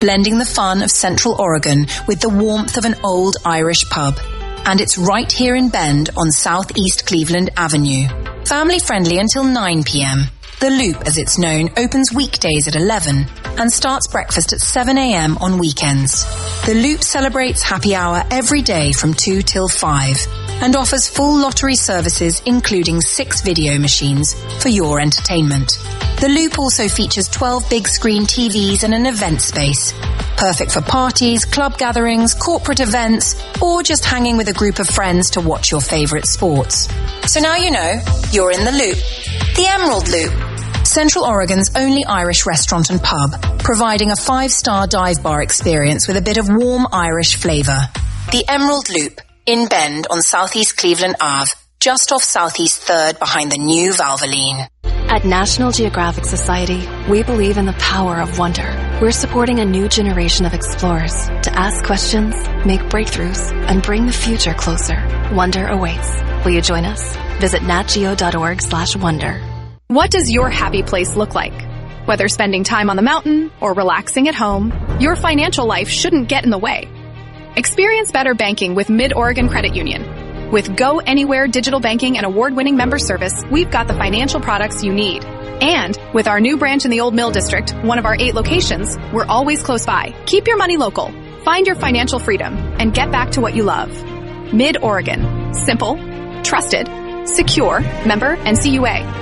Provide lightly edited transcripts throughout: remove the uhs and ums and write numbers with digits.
blending the fun of Central Oregon with the warmth of an old Irish pub. And it's right here in Bend on Southeast Cleveland Avenue. Family friendly until 9 p.m. The Loop, as it's known, opens weekdays at 11 and starts breakfast at 7 a.m. on weekends. The Loop celebrates happy hour every day from 2 till 5 and offers full lottery services including 6 video machines for your entertainment. The Loop also features 12 big screen TVs and an event space. Perfect for parties, club gatherings, corporate events, or just hanging with a group of friends to watch your favorite sports. So now you know, you're in the Loop. The Emerald Loop. Central Oregon's only Irish restaurant and pub, providing a 5-star dive bar experience with a bit of warm Irish flavour. The Emerald Loop, in Bend on Southeast Cleveland Ave, just off Southeast 3rd behind the new Valvoline. At National Geographic Society, we believe in the power of wonder. We're supporting a new generation of explorers to ask questions, make breakthroughs, and bring the future closer. Wonder awaits. Will you join us? Visit natgeo.org/wonder. What does your happy place look like? Whether spending time on the mountain or relaxing at home, your financial life shouldn't get in the way. Experience better banking with Mid-Oregon Credit Union. With Go Anywhere digital banking and award-winning member service, we've got the financial products you need. And with our new branch in the Old Mill District, one of our 8 locations, we're always close by. Keep your money local, find your financial freedom, and get back to what you love. Mid-Oregon. Simple, trusted, secure, member NCUA.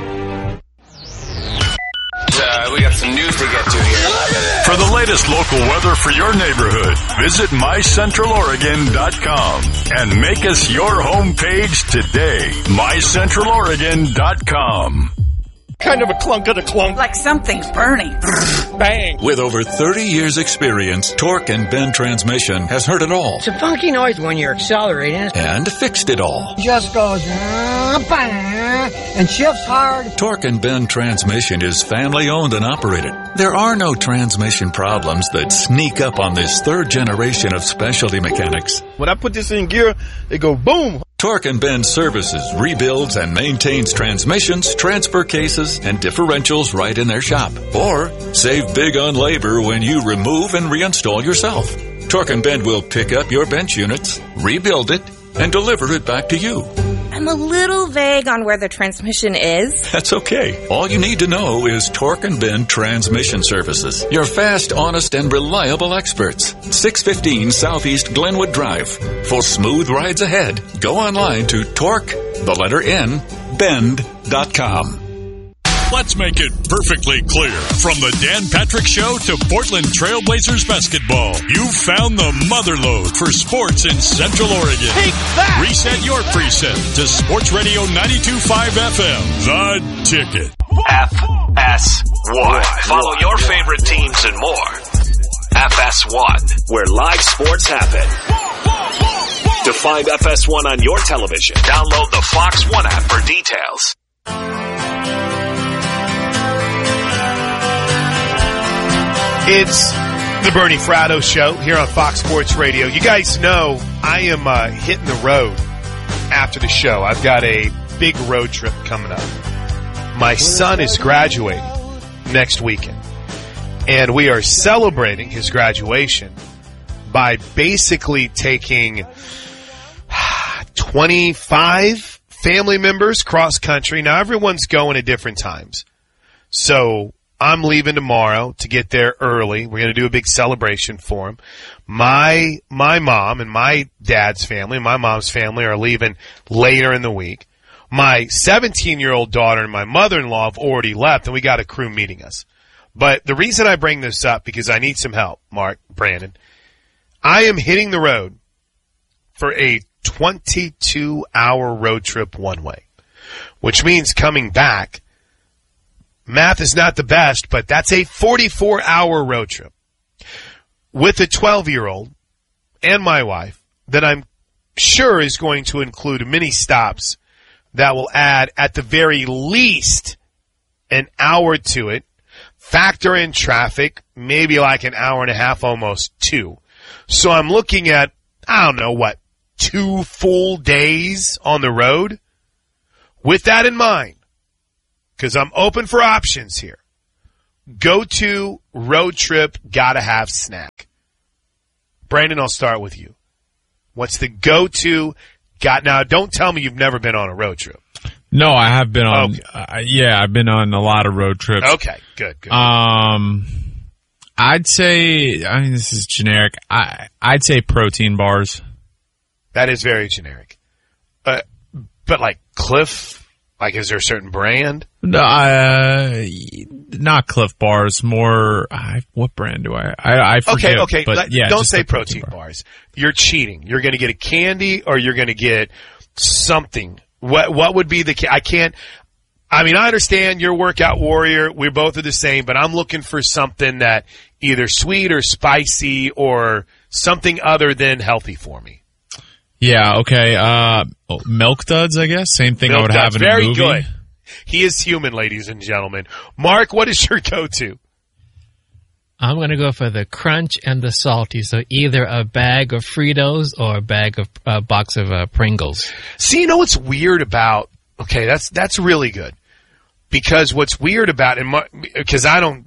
We got some news to get to here. For the latest local weather for your neighborhood, visit mycentraloregon.com and make us your homepage today. mycentraloregon.com. Kind of a clunk of the clunk. Like something's burning. Bang. With over 30 years experience, Torque and Bend Transmission has heard it all. It's a funky noise when you're accelerating. And fixed it all. Just goes bang, and shifts hard. Torque and Bend Transmission is family owned and operated. There are no transmission problems that sneak up on this 3rd generation of specialty mechanics. When I put this in gear, it go boom. Torque and Bend services, rebuilds, and maintains transmissions, transfer cases, and differentials right in their shop. Or save big on labor when you remove and reinstall yourself. Torque and Bend will pick up your bench units, rebuild it, and deliver it back to you. I'm a little vague on where the transmission is. That's okay. All you need to know is Torque and Bend Transmission Services. Your fast, honest, and reliable experts. 615 Southeast Glenwood Drive. For smooth rides ahead, go online to Bend.com. Let's make it perfectly clear. From the Dan Patrick Show to Portland Trailblazers basketball, you've found the motherlode for sports in Central Oregon. Take that! Reset your preset to Sports Radio 92.5 FM. The Ticket. FS1. Follow your favorite teams and more. FS1, where live sports happen. To find FS1 on your television, download the Fox One app for details. It's the Bernie Fratto Show here on Fox Sports Radio. You guys know I am hitting the road after the show. I've got a big road trip coming up. My son is graduating next weekend, and we are celebrating his graduation by basically taking 25 family members cross country. Now, everyone's going at different times. So I'm leaving tomorrow to get there early. We're going to do a big celebration for him. My mom and my dad's family, my mom's family, are leaving later in the week. My 17-year-old daughter and my mother-in-law have already left, and we got a crew meeting us. But the reason I bring this up, because I need some help, Mark, Brandon. I am hitting the road for a 22-hour road trip one way, which means coming back. Math is not the best, but that's a 44-hour road trip with a 12-year-old and my wife that I'm sure is going to include many stops that will add, at the very least, an hour to it. Factor in traffic, maybe like an hour and a half, almost 2. So I'm looking at, 2 full days on the road? With that in mind, because I'm open for options here, go-to road trip, gotta have snack. Brandon, I'll start with you. What's the go-to? Now, don't tell me you've never been on a road trip. No, I have been on. Okay. I've been on a lot of road trips. Okay, good. I'd say. I mean, this is generic. I'd say protein bars. That is very generic. But like Cliff. Like, is there a certain brand? No, not Cliff Bars. More, what brand do I forget. Okay. But yeah, don't say protein bars. You're cheating. You're going to get a candy or you're going to get something. What would be I understand you're a workout warrior. We both are the same, but I'm looking for something that either sweet or spicy or something other than healthy for me. Yeah, okay. Milk Duds, I guess. Same thing I would have in a movie. Very good. He is human, ladies and gentlemen. Mark, what is your go-to? I'm going to go for the crunch and the salty. So either a bag of Fritos or a box of Pringles. See, you know what's weird about? Okay, that's really good. Because what's weird about Brandon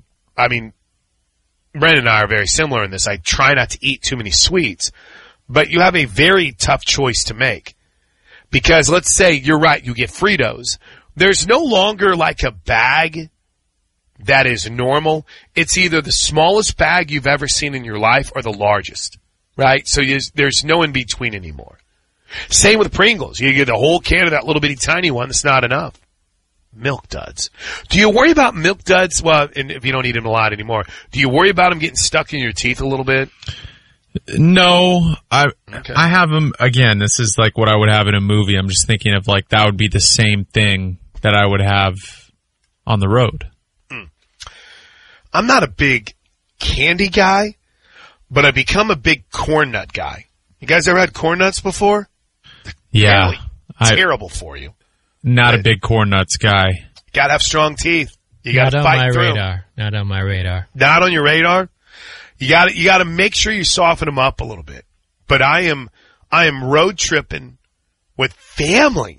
and I are very similar in this. I try not to eat too many sweets. But you have a very tough choice to make. Because let's say you're right, you get Fritos. There's no longer like a bag that is normal. It's either the smallest bag you've ever seen in your life or the largest. Right? So there's no in between anymore. Same with Pringles. You get the whole can of that little bitty tiny one. That's not enough. Milk Duds. Do you worry about Milk Duds? Well, and if you don't eat them a lot anymore, do you worry about them getting stuck in your teeth a little bit? No, I have them, again, this is like what I would have in a movie. I'm just thinking of like that would be the same thing that I would have on the road. I'm not a big candy guy, but I've become a big corn nut guy. You guys ever had corn nuts before? Yeah. Terrible for you. Not a big corn nuts guy. Gotta have strong teeth. You gotta fight through. Not on my radar. Not on your radar? You gotta make sure you soften them up a little bit. But I am road tripping with family.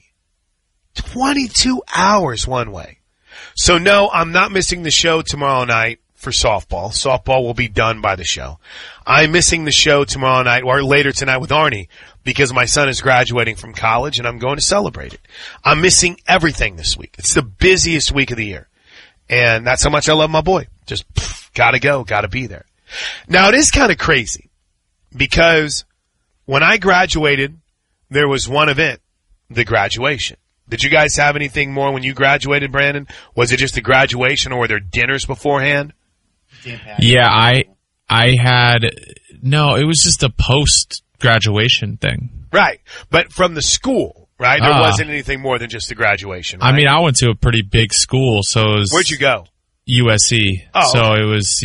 22 hours one way. So no, I'm not missing the show tomorrow night for softball. Softball will be done by the show. I'm missing the show tomorrow night or later tonight with Arnie because my son is graduating from college and I'm going to celebrate it. I'm missing everything this week. It's the busiest week of the year. And that's how much I love my boy. Just gotta go, gotta be there. Now, it is kind of crazy because when I graduated, there was one event, the graduation. Did you guys have anything more when you graduated, Brandon? Was it just the graduation or were there dinners beforehand? Yeah, I had – no, it was just a post-graduation thing. Right, but from the school, right? There wasn't anything more than just the graduation, right? I mean, I went to a pretty big school, so it was – Where'd you go? USC. Oh, so okay. it was,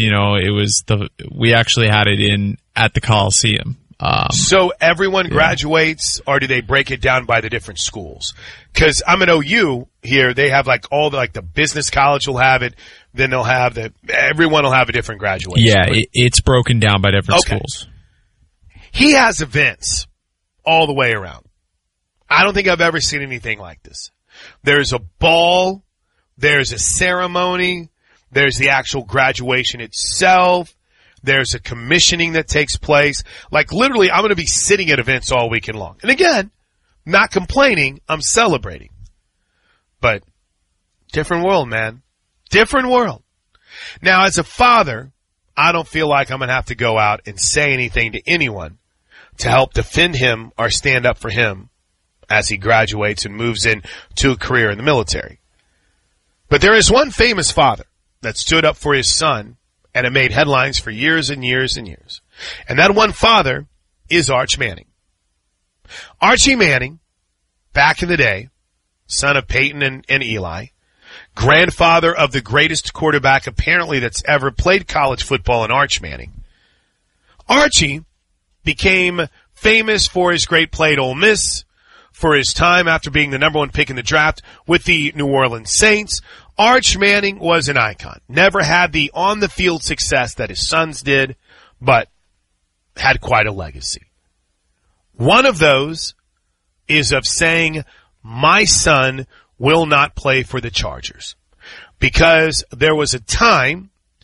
we actually had it at the Coliseum. So everyone graduates, or do they break it down by the different schools? Because I'm at OU here, they have like all the business college will have it, then they'll have everyone will have a different graduation. Yeah, it's broken down by different schools. He has events all the way around. I don't think I've ever seen anything like this. There's a ball, there's a ceremony, there's the actual graduation itself. There's a commissioning that takes place. Like literally, I'm going to be sitting at events all weekend long. And again, not complaining, I'm celebrating. But different world, man. Different world. Now, as a father, I don't feel like I'm going to have to go out and say anything to anyone to help defend him or stand up for him as he graduates and moves into a career in the military. But there is one famous father that stood up for his son, and it made headlines for years and years and years. And that one father is Arch Manning. Archie Manning, back in the day, son of Peyton and Eli, grandfather of the greatest quarterback apparently that's ever played college football in Arch Manning. Archie became famous for his great play at Ole Miss, for his time after being the number one pick in the draft with the New Orleans Saints. Arch Manning was an icon. Never had the on-the-field success that his sons did, but had quite a legacy. One of those is of saying, my son will not play for the Chargers. Because there was a time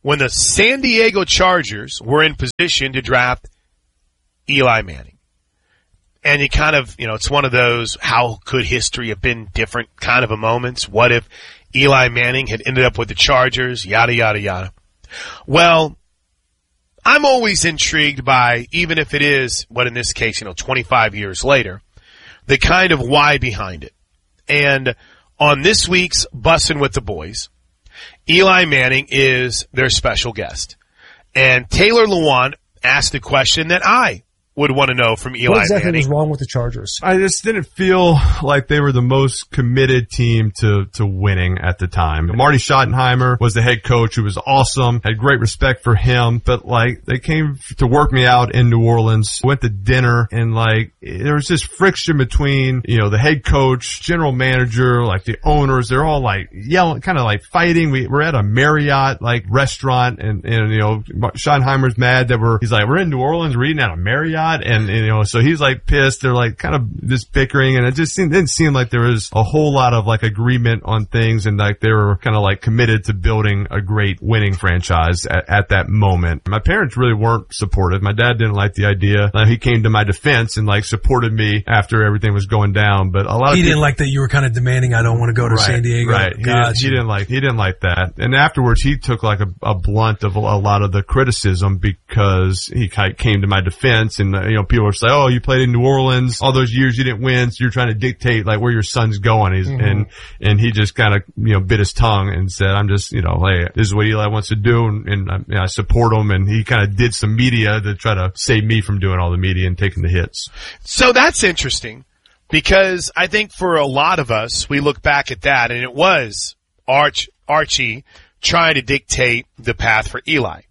when the San Diego Chargers were in position to draft Eli Manning. And you kind of, it's one of those, how could history have been different kind of a moments? What if Eli Manning had ended up with the Chargers? Yada, yada, yada. Well, I'm always intrigued by, even if it is, what in this case, 25 years later, the kind of why behind it. And on this week's Bussin' with the Boys, Eli Manning is their special guest. And Taylor Lewan asked the question that I would want to know from Eli What exactly Manning. was wrong with the Chargers? I just didn't feel like they were the most committed team to winning at the time. Marty Schottenheimer was the head coach who was awesome, had great respect for him, but they came to work me out in New Orleans, went to dinner, and there was this friction between, the head coach, general manager, the owners, they're all yelling, kind of fighting. We're at a Marriott restaurant, and Schottenheimer's mad that we're in New Orleans, we're eating at a Marriott. And so he's pissed. They're kind of just bickering, and it just didn't seem like there was a whole lot of agreement on things, and they were kind of committed to building a great winning franchise at that moment. My parents really weren't supportive. My dad didn't like the idea. He came to my defense and supported me after everything was going down. But a lot of he didn't like that you were kind of demanding, I don't want to go to San Diego. Right. He didn't like that. And afterwards, he took a blunt of a lot of the criticism because he came to my defense. And people are saying, "Oh, you played in New Orleans all those years, you didn't win, so you're trying to dictate where your son's going." And he just kind of bit his tongue and said, "I'm just hey, this is what Eli wants to do, and I support him." And he kind of did some media to try to save me from doing all the media and taking the hits. So that's interesting because I think for a lot of us, we look back at that, and it was Archie trying to dictate the path for Eli.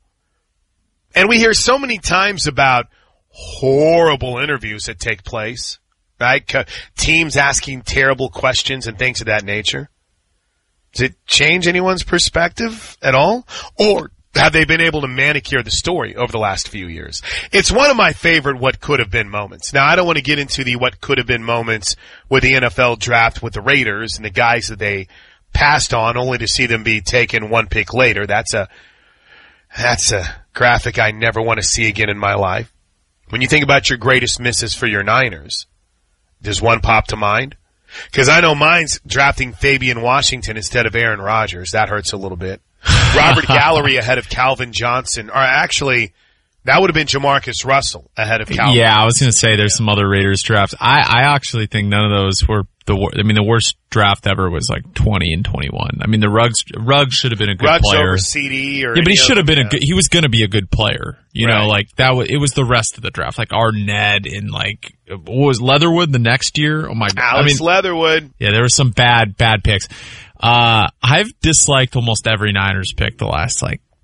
And we hear so many times about horrible interviews that take place, right? Teams asking terrible questions and things of that nature. Does it change anyone's perspective at all? Or have they been able to manicure the story over the last few years? It's one of my favorite what could have been moments. Now, I don't want to get into the what could have been moments with the NFL draft with the Raiders and the guys that they passed on only to see them be taken one pick later. That's a graphic I never want to see again in my life. When you think about your greatest misses for your Niners, does one pop to mind? Because I know mine's drafting Fabian Washington instead of Aaron Rodgers. That hurts a little bit. Robert Gallery ahead of Calvin Johnson. Or actually, that would have been Jamarcus Russell ahead of Calvin. Yeah, I was going to say there's some other Raiders drafts. I actually think none of those were the worst draft ever was 20 and 21. I mean, the Ruggs should have been a good Ruggs player. Over CD or but he should have been he was going to be a good player. You know, it was the rest of the draft, Arnett and what was Leatherwood the next year? Oh my God. Alex Leatherwood. Yeah, there were some bad picks. I've disliked almost every Niners pick the last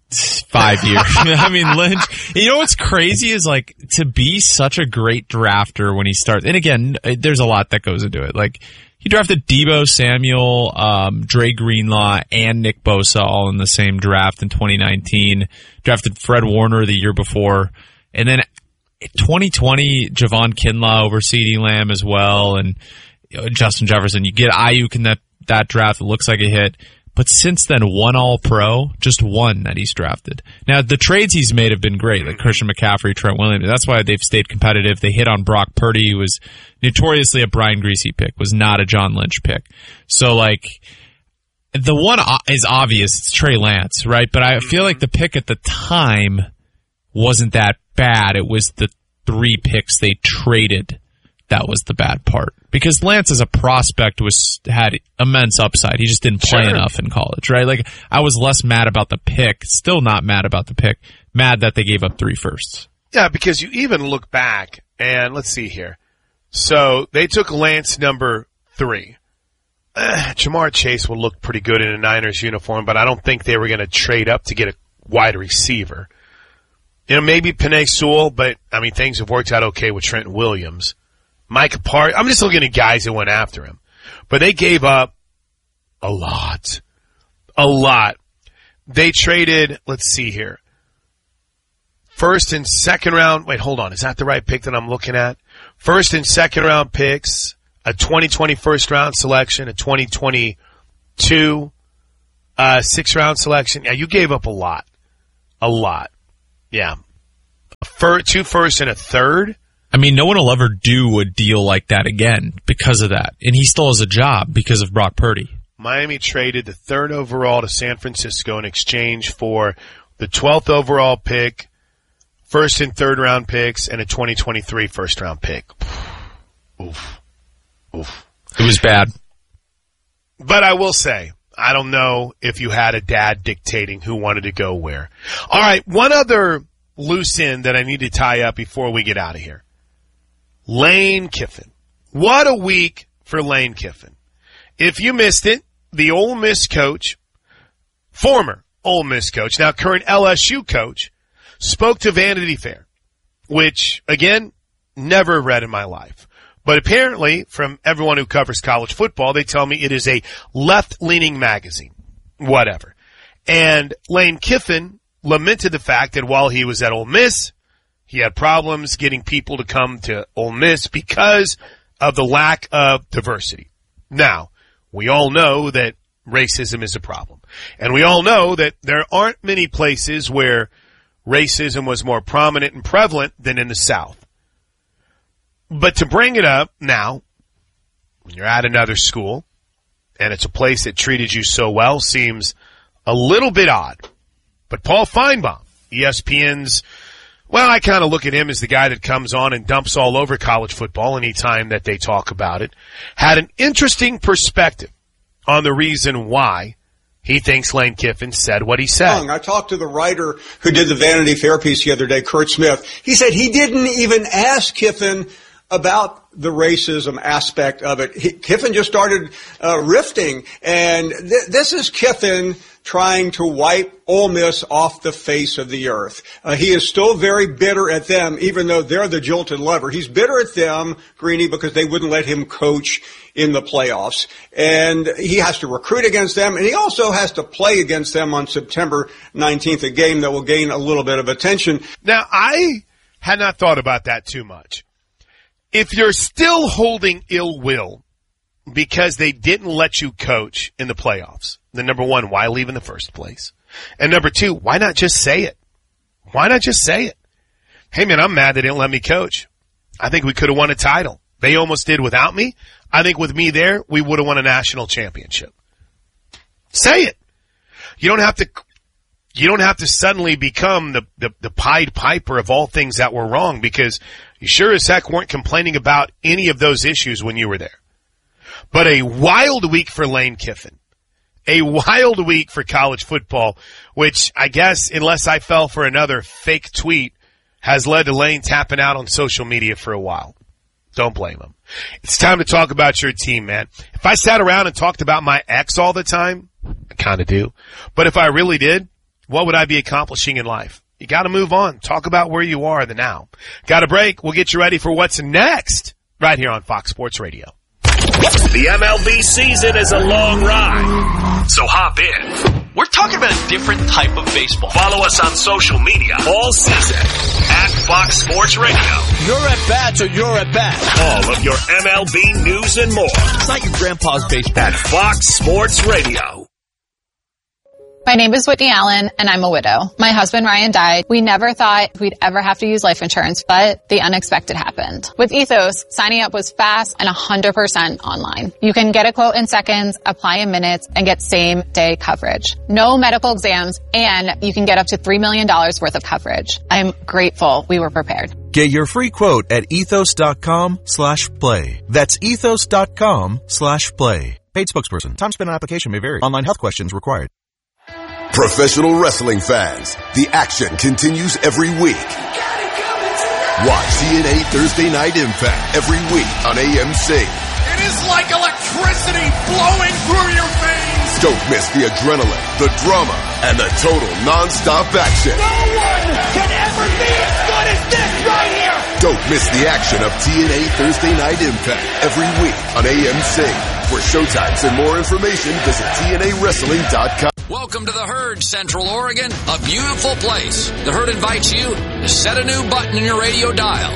5 years. I mean, Lynch, you know what's crazy is to be such a great drafter when he starts, and again, there's a lot that goes into it. He drafted Deebo Samuel, Dre Greenlaw, and Nick Bosa all in the same draft in 2019. Drafted Fred Warner the year before, and then 2020, Javon Kinlaw over CeeDee Lamb as well, and Justin Jefferson. You get Ayuk in that draft. It looks like a hit. But since then, one All-Pro, just one that he's drafted. Now, the trades he's made have been great, like Christian McCaffrey, Trent Williams. That's why they've stayed competitive. They hit on Brock Purdy, who was notoriously a Brian Griese pick, was not a John Lynch pick. So, the one is obvious. It's Trey Lance, right? But I feel like the pick at the time wasn't that bad. It was the 3 picks they traded that was the bad part. Because Lance as a prospect had immense upside. He just didn't play enough in college, right? I was less mad about the pick, still not mad about the pick, mad that they gave up 3 firsts. Yeah, because you even look back, and let's see here. So they took Lance number 3. Jamar Chase will look pretty good in a Niners uniform, but I don't think they were going to trade up to get a wide receiver. Maybe Penei Sewell, but, things have worked out okay with Trent Williams. Micah Parsons. I'm just looking at guys that went after him. But they gave up a lot. They traded, let's see here, first and second round. Wait, hold on. Is that the right pick that I'm looking at? First and second round picks, a 2020 first round selection, a 2022 6th round selection. Yeah, you gave up a lot. A lot. Yeah. 2 firsts and a third. I mean, no one will ever do a deal like that again because of that. And he still has a job because of Brock Purdy. Miami traded the 3rd overall to San Francisco in exchange for the 12th overall pick, 1st and 3rd round picks, and a 2023 first round pick. Oof. Oof. It was bad. But I will say, I don't know if you had a dad dictating who wanted to go where. All right, one other loose end that I need to tie up before we get out of here. Lane Kiffin. What a week for Lane Kiffin. If you missed it, the Ole Miss coach, former Ole Miss coach, now current LSU coach, spoke to Vanity Fair, which, again, never read in my life. But apparently, from everyone who covers college football, they tell me it is a left-leaning magazine. Whatever. And Lane Kiffin lamented the fact that while he was at Ole Miss, he had problems getting people to come to Ole Miss because of the lack of diversity. Now, we all know that racism is a problem. And we all know that there aren't many places where racism was more prominent and prevalent than in the South. But to bring it up now, when you're at another school, and it's a place that treated you so well, seems a little bit odd. But Paul Feinbaum, ESPN's, well, I kind of look at him as the guy that comes on and dumps all over college football anytime that they talk about it, had an interesting perspective on the reason why he thinks Lane Kiffin said what he said. I talked to the writer who did the Vanity Fair piece the other day, Kurt Smith. He said he didn't even ask Kiffin about the racism aspect of it. Kiffin just started riffing, and this is Kiffin trying to wipe Ole Miss off the face of the earth. He is still very bitter at them, even though they're the jilted lover. He's bitter at them, Greeny, because they wouldn't let him coach in the playoffs. And he has to recruit against them, and he also has to play against them on September 19th, a game that will gain a little bit of attention. Now, I had not thought about that too much. If you're still holding ill will because they didn't let you coach in the playoffs, then number one, why leave in the first place? And number two, why not just say it? Why not just say it? Hey man, I'm mad they didn't let me coach. I think we could have won a title. They almost did without me. I think with me there, we would have won a national championship. Say it. You don't have to suddenly become the Pied Piper of all things that were wrong, because you sure as heck weren't complaining about any of those issues when you were there. But a wild week for Lane Kiffin. A wild week for college football, which I guess, unless I fell for another fake tweet, has led to Lane tapping out on social media for a while. Don't blame him. It's time to talk about your team, man. If I sat around and talked about my ex all the time, I kind of do. But if I really did, what would I be accomplishing in life? You got to move on. Talk about where you are, the now. Got a break. We'll get you ready for what's next right here on Fox Sports Radio. The MLB season is a long ride, so hop in. We're talking about a different type of baseball. Follow us on social media all season at Fox Sports Radio. You're at bat, so you're at bat. All of your MLB news and more. It's like your grandpa's baseball. At Fox Sports Radio. My name is Whitney Allen, and I'm a widow. My husband, Ryan, died. We never thought we'd ever have to use life insurance, but the unexpected happened. With Ethos, signing up was fast and 100% online. You can get a quote in seconds, apply in minutes, and get same-day coverage. No medical exams, and you can get up to $3 million worth of coverage. I'm grateful we were prepared. Get your free quote at ethos.com/play. That's ethos.com/play. Paid spokesperson. Time spent on application may vary. Online health questions required. Professional wrestling fans, the action continues every week. Watch TNA Thursday Night Impact every week on AMC. It is like electricity flowing through your veins. Don't miss the adrenaline, the drama, and the total non-stop action. No one can ever be as good as this right here. Don't miss the action of TNA Thursday Night Impact every week on AMC. For showtimes and more information, visit TNAWrestling.com. Welcome to the Herd, Central Oregon, a beautiful place. The Herd invites you to set a new button in your radio dial.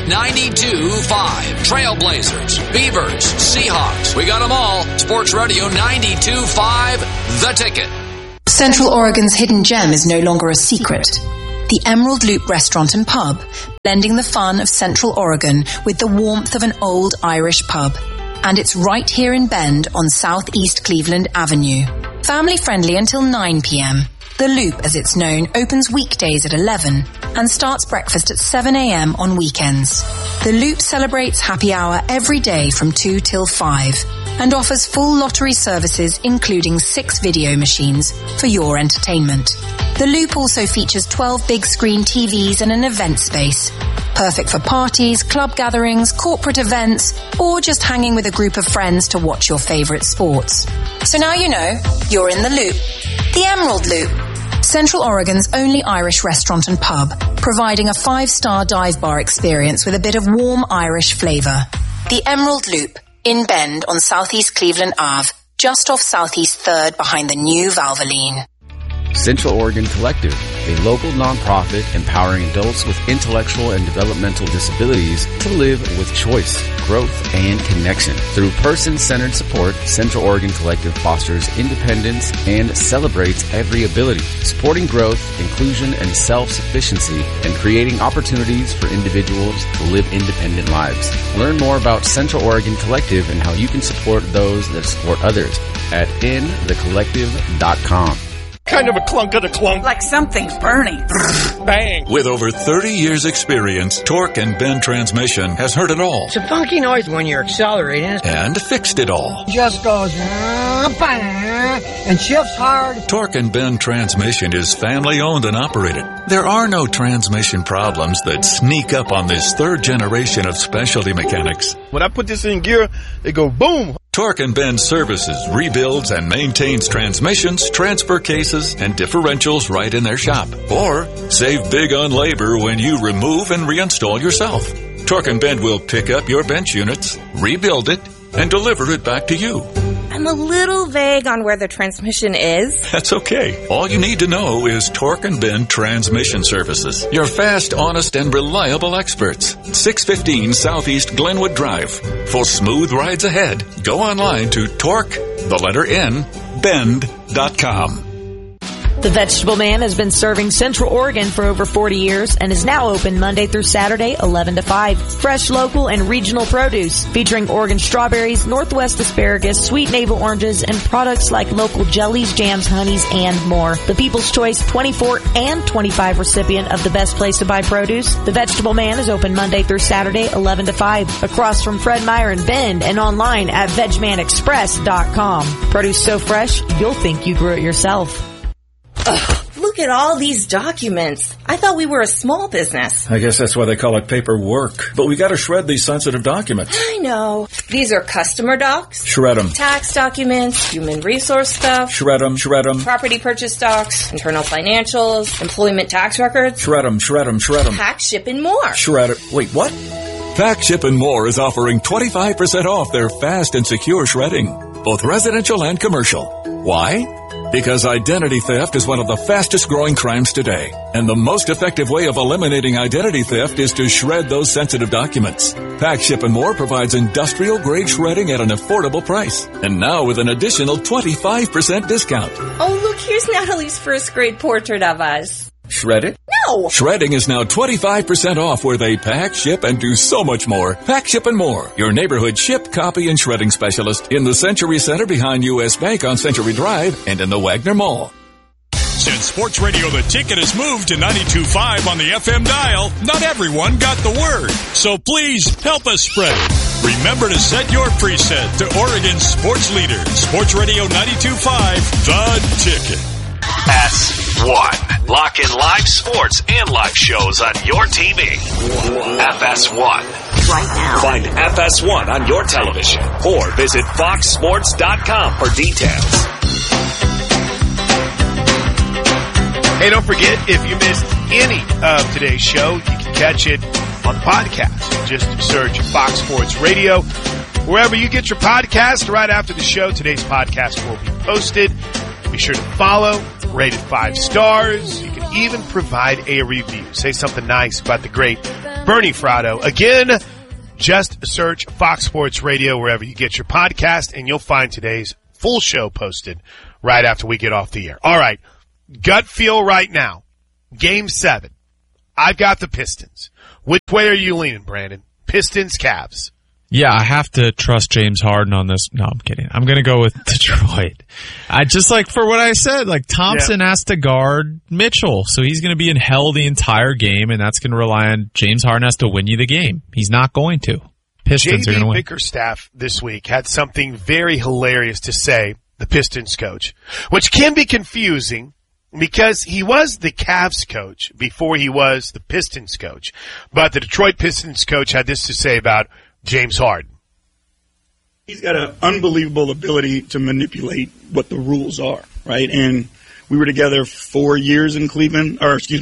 92.5. Trailblazers, Beavers, Seahawks. We got them all. Sports Radio 92.5, The Ticket. Central Oregon's hidden gem is no longer a secret. the Emerald Loop Restaurant and Pub, blending the fun of Central Oregon with the warmth of an old Irish pub. And it's right here in Bend on Southeast Cleveland Avenue. Family friendly until 9 p.m. The Loop, as it's known, opens weekdays at 11 and starts breakfast at 7 a.m. on weekends. The Loop celebrates happy hour every day from 2 till 5 and offers full lottery services including 6 video machines for your entertainment. The Loop also features 12 big screen TVs and an event space, perfect for parties, club gatherings, corporate events, or just hanging with a group of friends to watch your favorite sports. So now you know, you're in the Loop. The Emerald Loop. Central Oregon's only Irish restaurant and pub, providing a 5-star dive bar experience with a bit of warm Irish flavour. The Emerald Loop, in Bend on Southeast Cleveland Ave, just off Southeast 3rd behind the new Valvoline. Central Oregon Collective, a local nonprofit empowering adults with intellectual and developmental disabilities to live with choice, growth, and connection. Through person-centered support, Central Oregon Collective fosters independence and celebrates every ability, supporting growth, inclusion, and self-sufficiency, and creating opportunities for individuals to live independent lives. Learn more about Central Oregon Collective and how you can support those that support others at inthecollective.com. Kind of a clunk of the clunk. Like something's burning. Bang. With over 30 years experience, Torque and Bend Transmission has heard it all. It's a funky noise when you're accelerating. And fixed it all. Just goes bang, and shifts hard. Torque and Bend Transmission is family owned and operated. There are no transmission problems that sneak up on this third generation of specialty mechanics. When I put this in gear, it go boom. Torque and Bend services, rebuilds, and maintains transmissions, transfer cases, and differentials right in their shop. Or save big on labor when you remove and reinstall yourself. Torque and Bend will pick up your bench units, rebuild it, and deliver it back to you. I'm a little vague on where the transmission is. That's okay. All you need to know is Torque and Bend Transmission Services. Your fast, honest, and reliable experts. 615 Southeast Glenwood Drive. For smooth rides ahead, go online to Bend.com. The Vegetable Man has been serving Central Oregon for over 40 years and is now open Monday through Saturday, 11 to 5. Fresh, local, and regional produce featuring Oregon strawberries, Northwest asparagus, sweet navel oranges, and products like local jellies, jams, honeys, and more. The People's Choice 24 and 25 recipient of the best place to buy produce. The Vegetable Man is open Monday through Saturday, 11 to 5. Across from Fred Meyer in Bend and online at VegManExpress.com. Produce so fresh, you'll think you grew it yourself. Ugh, look at all these documents. I thought we were a small business. I guess that's why they call it paperwork. But we gotta shred these sensitive documents. I know. These are customer docs. Shred them. Tax documents, human resource stuff. Shred them, shred them. Property purchase docs, internal financials, employment tax records. Shred them, shred them, shred them. Pack, ship, and more. Shred it. Wait, what? Pack, Ship, and More is offering 25% off their fast and secure shredding, both residential and commercial. Why? Because identity theft is one of the fastest growing crimes today. And the most effective way of eliminating identity theft is to shred those sensitive documents. Pack, Ship, and More provides industrial grade shredding at an affordable price. And now with an additional 25% discount. Oh, look, here's Natalie's first grade portrait of us. Shred it? No! Shredding is now 25% off where they pack, ship, and do so much more. Pack, Ship, and More, your neighborhood ship, copy, and shredding specialist in the Century Center behind U.S. Bank on Century Drive and in the Wagner Mall. Since Sports Radio The Ticket has moved to 92.5 on the FM dial, not everyone got the word. So please help us spread it. Remember to set your preset to Oregon's sports leader, Sports Radio 92.5, The Ticket. FS1. Lock in live sports and live shows on your TV. FS1. Right now. Find FS1 on your television or visit foxsports.com for details. Hey, don't forget, if you missed any of today's show, you can catch it on the podcast. Just search Fox Sports Radio. Wherever you get your podcast, right after the show, today's podcast will be posted. Be sure to follow, rate it 5 stars. You can even provide a review. Say something nice about the great Bernie Fratto. Again, just search Fox Sports Radio wherever you get your podcast, and you'll find today's full show posted right after we get off the air. All right, gut feel right now. Game 7 I've got the Pistons. Which way are you leaning, Brandon? Pistons, Cavs. Yeah, I have to trust James Harden on this. No, I'm kidding. I'm going to go with Detroit. I just like for what I said, like Thompson has to guard Mitchell, so he's going to be in hell the entire game, and that's going to rely on James Harden has to win you the game. He's not going to. Pistons are going to win. Bickerstaff this week had something very hilarious to say, the Pistons coach, which can be confusing because he was the Cavs coach before he was the Pistons coach. But the Detroit Pistons coach had this to say about James Harden. He's got an unbelievable ability to manipulate what the rules are, right? And we were together 4 years in Houston.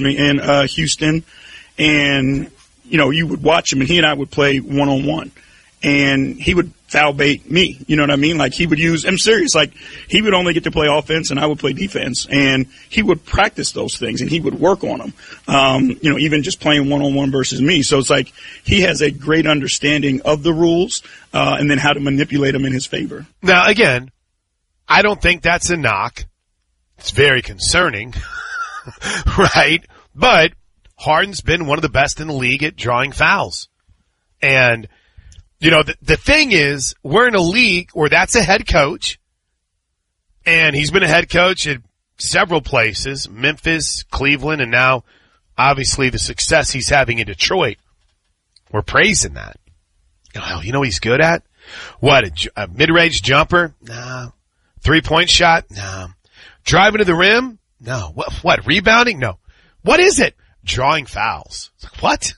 And, you would watch him, and he and I would play one-on-one. And he would foul bait me, you know what I mean? Like, he would I'm serious, like, he would only get to play offense, and I would play defense. And he would practice those things, and he would work on them, even just playing one-on-one versus me. So it's like he has a great understanding of the rules and then how to manipulate them in his favor. Now, again, I don't think that's a knock. It's very concerning, right? But Harden's been one of the best in the league at drawing fouls. And, the thing is, we're in a league where that's a head coach, and he's been a head coach at several places, Memphis, Cleveland, and now, obviously, the success he's having in Detroit. We're praising that. You know what he's good at? What, a mid-range jumper? No. Three-point shot? No. Driving to the rim? No. What, rebounding? No. What is it? Drawing fouls. What?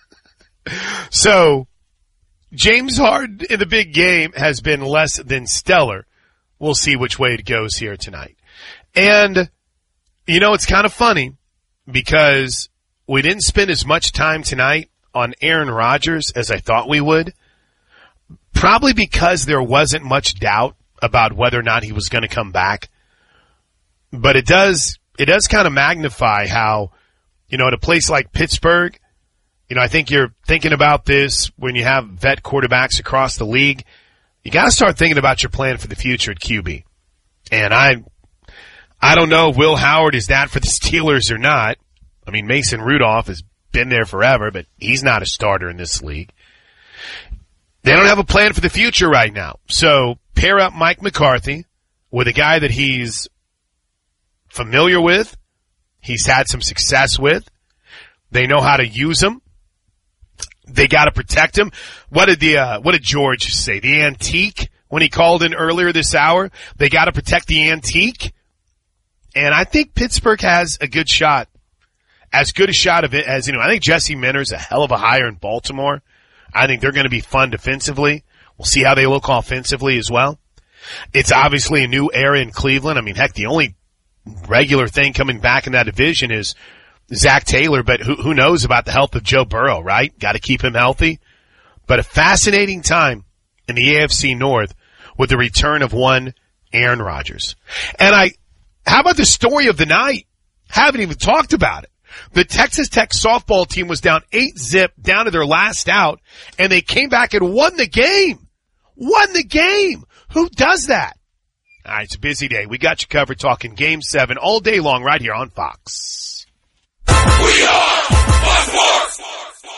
So, James Harden in the big game has been less than stellar. We'll see which way it goes here tonight. And, it's kind of funny because we didn't spend as much time tonight on Aaron Rodgers as I thought we would. Probably because there wasn't much doubt about whether or not he was going to come back. But it does kind of magnify how, at a place like Pittsburgh, I think you're thinking about this when you have vet quarterbacks across the league. You got to start thinking about your plan for the future at QB. And I don't know if Will Howard is that for the Steelers or not. I mean, Mason Rudolph has been there forever, but he's not a starter in this league. They don't have a plan for the future right now. So pair up Mike McCarthy with a guy that he's familiar with, he's had some success with. They know how to use him. They got to protect him. What did George say? The antique when he called in earlier this hour. They got to protect the antique. And I think Pittsburgh has a good shot. As good a shot of it as, I think Jesse Minter's a hell of a hire in Baltimore. I think they're going to be fun defensively. We'll see how they look offensively as well. It's obviously a new era in Cleveland. I mean, heck, the only regular thing coming back in that division is Zach Taylor, but who knows about the health of Joe Burrow, right? Got to keep him healthy. But a fascinating time in the AFC North with the return of one Aaron Rodgers. And how about the story of the night? Haven't even talked about it. The Texas Tech softball team was down 8-0 down to their last out, and they came back and won the game. Won the game. Who does that? All right, it's a busy day. We got you covered talking Game 7 all day long right here on Fox. We are Fox Sports.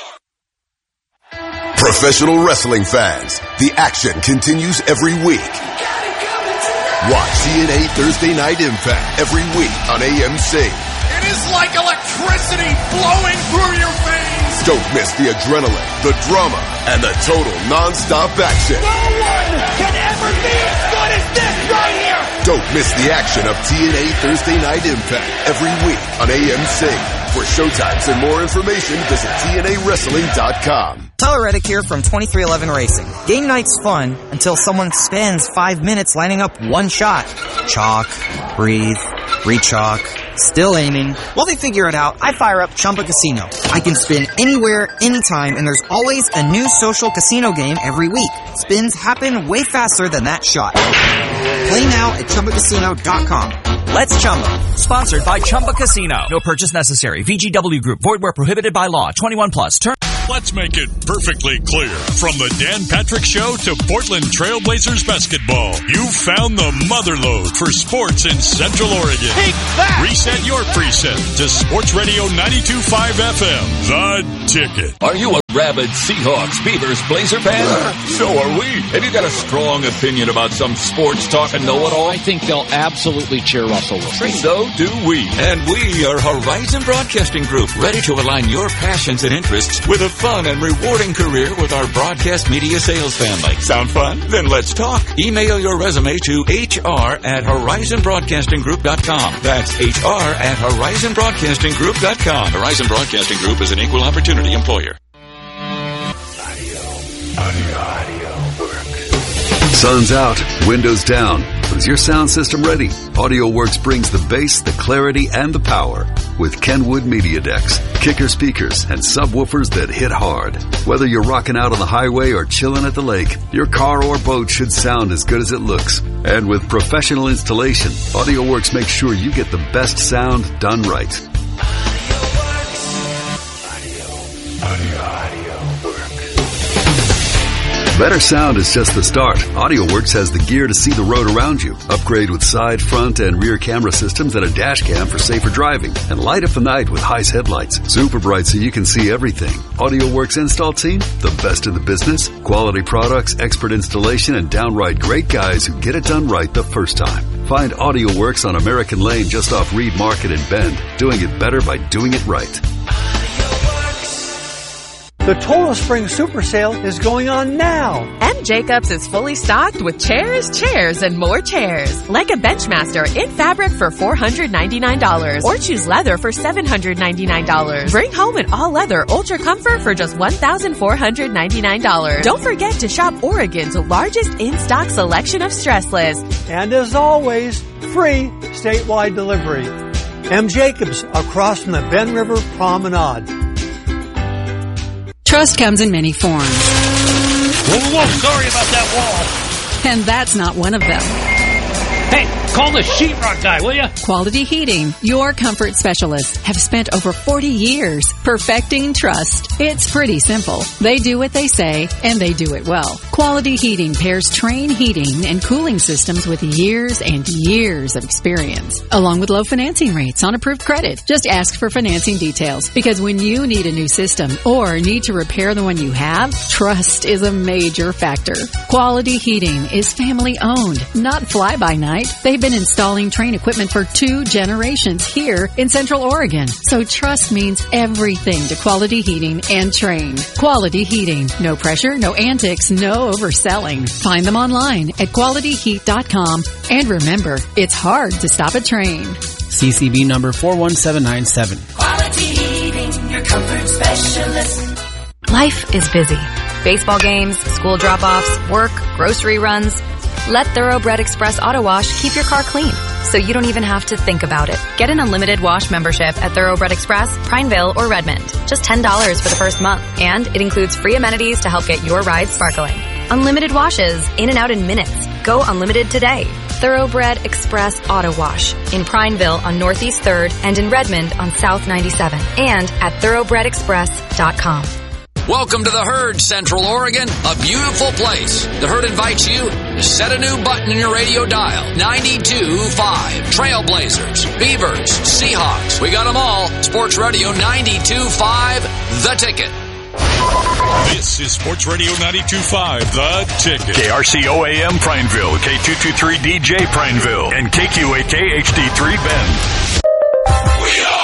Professional wrestling fans, the action continues every week. Watch TNA Thursday Night Impact every week on AMC. It is like electricity flowing through your veins. Don't miss the adrenaline, the drama, and the total non-stop action. No one can ever be as good as this right here. Don't miss the action of TNA Thursday Night Impact every week on AMC. For showtimes and more information, visit TNAWrestling.com. Tyler Reddick here from 2311 Racing. Game night's fun until someone spends 5 minutes lining up one shot. Chalk, breathe, re-chalk, still aiming. While they figure it out, I fire up Chumba Casino. I can spin anywhere, anytime, and there's always a new social casino game every week. Spins happen way faster than that shot. Play now at ChumbaCasino.com. Let's Chumba. Sponsored by Chumba Casino. No purchase necessary. VGW Group. Void where prohibited by law. 21 plus. Let's make it perfectly clear. From the Dan Patrick Show to Portland Trailblazers basketball, you found the motherlode for sports in Central Oregon. Take that! Reset your preset to Sports Radio 92.5 FM, The Ticket. Are you a rabid Seahawks, Beavers, Blazer fan? So are we. Have you got a strong opinion about some sports talk and know-it-all? I think they'll absolutely cheer Russell Wilson. So do we. And we are Horizon Broadcasting Group, ready to align your passions and interests with a fun and rewarding career with our broadcast media sales family. Sound fun? Then let's talk. Email your resume to hr@horizonbroadcastinggroup.com. That's hr@horizonbroadcastinggroup.com. Horizon Broadcasting Group is an equal opportunity employer. Audio work. Sun's out, windows down. But is your sound system ready? AudioWorks brings the bass, the clarity, and the power with Kenwood Media Decks, kicker speakers, and subwoofers that hit hard. Whether you're rocking out on the highway or chilling at the lake, your car or boat should sound as good as it looks. And with professional installation, AudioWorks makes sure you get the best sound done right. Better sound is just the start. AudioWorks has the gear to see the road around you. Upgrade with side, front, and rear camera systems and a dash cam for safer driving. And light up the night with Heis headlights. Super bright so you can see everything. AudioWorks install team, the best in the business. Quality products, expert installation, and downright great guys who get it done right the first time. Find AudioWorks on American Lane just off Reed Market in Bend. Doing it better by doing it right. The Total Spring Super Sale is going on now. M. Jacobs is fully stocked with chairs, and more chairs. Like a Benchmaster in fabric for $499 or choose leather for $799. Bring home an all-leather Ultra Comfort for just $1,499. Don't forget to shop Oregon's largest in-stock selection of stressless. And as always, free statewide delivery. M. Jacobs across from the Ben River Promenade. Trust comes in many forms. Whoa, sorry about that wall. And that's not one of them. Hey, call the sheetrock guy, will you? Quality Heating, your comfort specialists, have spent over 40 years perfecting trust. It's pretty simple. They do what they say, and they do it well. Quality Heating pairs Trane heating and cooling systems with years and years of experience, along with low financing rates on approved credit. Just ask for financing details, because when you need a new system or need to repair the one you have, trust is a major factor. Quality Heating is family owned, not fly-by-night. They've been installing Trane equipment for 2 generations here in Central Oregon. So trust means everything to Quality Heating and Trane. Quality Heating. No pressure, no antics, no overselling. Find them online at qualityheat.com. And remember, it's hard to stop a Trane. CCB number 41797. Quality Heating, your comfort specialist. Life is busy. Baseball games, school drop-offs, work, grocery runs. Let Thoroughbred Express Auto Wash keep your car clean, so you don't even have to think about it. Get an unlimited wash membership at Thoroughbred Express, Prineville, or Redmond. Just $10 for the first month, and it includes free amenities to help get your ride sparkling. Unlimited washes, in and out in minutes. Go unlimited today. Thoroughbred Express Auto Wash in Prineville on Northeast 3rd and in Redmond on South 97, and at thoroughbredexpress.com. Welcome to the Herd, Central Oregon, a beautiful place. The Herd invites you to set a new button in your radio dial. 92.5. Trailblazers, Beavers, Seahawks. We got them all. Sports Radio 92.5, The Ticket. This is Sports Radio 92.5, The Ticket. KRCOAM Prineville, K223DJ Prineville, and KQAK HD3 Bend. We are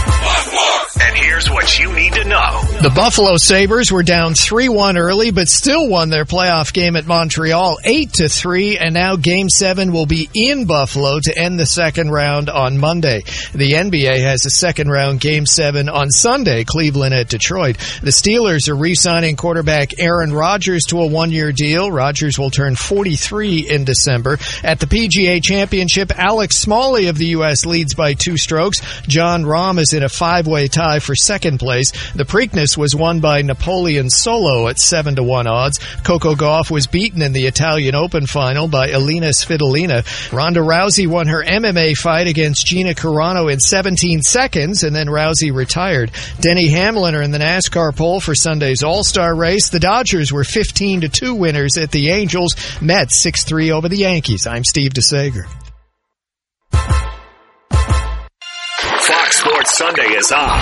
and here's what you need to know. The Buffalo Sabres were down 3-1 early, but still won their playoff game at Montreal 8-3, and now Game 7 will be in Buffalo to end the second round on Monday. The NBA has a second round Game 7 on Sunday, Cleveland at Detroit. The Steelers are re-signing quarterback Aaron Rodgers to a 1-year deal. Rodgers will turn 43 in December. At the PGA Championship, Alex Smalley of the U.S. leads by 2 strokes. John Rahm is in a 5-way tie tie for second place. The Preakness was won by Napoleon Solo at 7-1 odds. Coco Gauff was beaten in the Italian Open final by Elina Svitolina. Ronda Rousey won her MMA fight against Gina Carano in 17 seconds, and then Rousey retired. Denny Hamlin are in the NASCAR poll for Sunday's All-Star race. The Dodgers were 15-2 winners at the Angels. Mets 6-3 over the Yankees. I'm Steve DeSager. Fox Sports Sunday is on.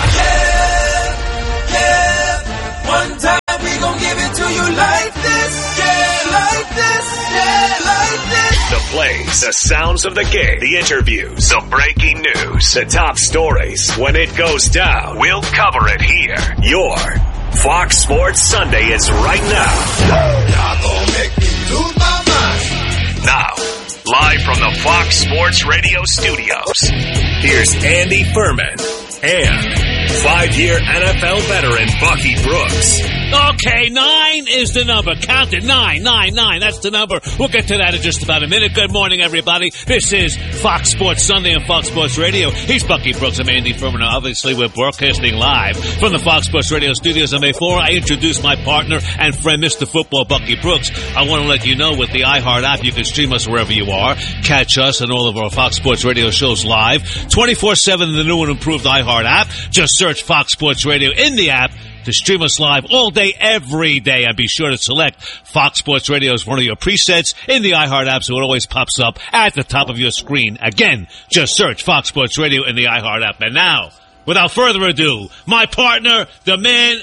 One time we gon' give it to you like this. Yeah, like this. Yeah, like this. The plays, the sounds of the game, the interviews, the breaking news, the top stories. When it goes down, we'll cover it here. Your Fox Sports Sunday is right now. Y'all gon' make me lose my mind. Now, live from the Fox Sports Radio studios, here's Andy Furman and 5-year NFL veteran Bucky Brooks. Okay, 9 is the number. Count it. 9. That's the number. We'll get to that in just about a minute. Good morning, everybody. This is Fox Sports Sunday on Fox Sports Radio. He's Bucky Brooks. I'm Andy Furman. Obviously, we're broadcasting live from the Fox Sports Radio studios. And before I introduce my partner and friend, Mr. Football, Bucky Brooks, I want to let you know with the iHeart app, you can stream us wherever you are. Catch us and all of our Fox Sports Radio shows live. 24/7 in the new and improved iHeart app. Just search Fox Sports Radio in the app to stream us live all day, every day. And be sure to select Fox Sports Radio as one of your presets in the iHeart app so it always pops up at the top of your screen. Again, just search Fox Sports Radio in the iHeart app. And now, without further ado, my partner, the man,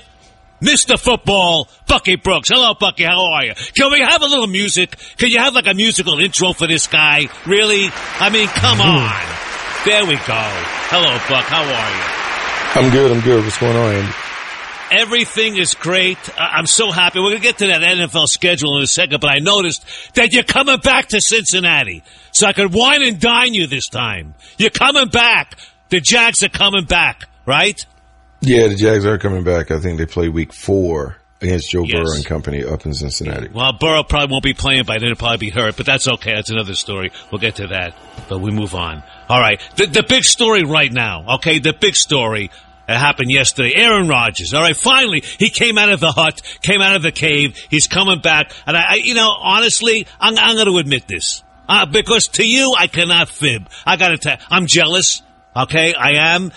Mr. Football, Bucky Brooks. Hello, Bucky. How are you? Can we have a little music? Can you have like a musical intro for this guy? Really? I mean, come on. There we go. Hello, Buck. How are you? I'm good. What's going on, Andy? Everything is great. I'm so happy. We're going to get to that NFL schedule in a second, but I noticed that you're coming back to Cincinnati. So I could wine and dine you this time. You're coming back. The Jags are coming back, right? Yeah, the Jags are coming back. I think they play week 4 against Joe Burrow and company up in Cincinnati. Well, Burrow probably won't be playing by then. He'll probably be hurt, but that's okay. That's another story. We'll get to that, but we move on. All right. The big story right now, okay, the big story that happened yesterday. Aaron Rodgers, all right, finally, he came out of the hut, came out of the cave. He's coming back. And I honestly, I'm going to admit this. Because to you, I cannot fib. I got to tell you, I'm jealous, okay? I am.